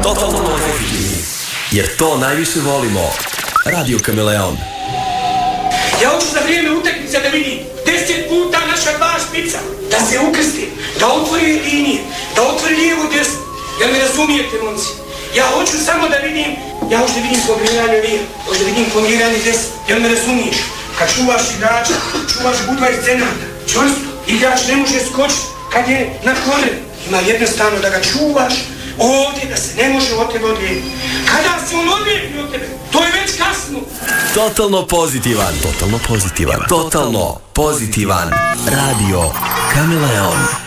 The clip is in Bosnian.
Totalno pozitivni. Jer to najviše volimo. Radio Kameleon. Ja hoću za vrijeme utakmice da vidim 10 puta naša dva špica, da se ukrsti, da otvori linije, da otvori lijevo desno. Jel me razumijete, momci? Ja hoću samo da vidim, ja hoću da vidim kombiniranje lijevo, hoću da vidim kombiniranje desno. Jel me razumiješ? Kad čuvaš igrača, čuvaš budva iz cenata, čvrsto. Igrač ne može skočiti kad je na kolenu. Ima jednostavno da ga čuvaš ovdje, da se ne može od tebe odlijeti. Kada se on odlijepi od tebe, to je već kasno. Totalno pozitivan. Totalno pozitivan. Totalno pozitivan. Radio Kameleon.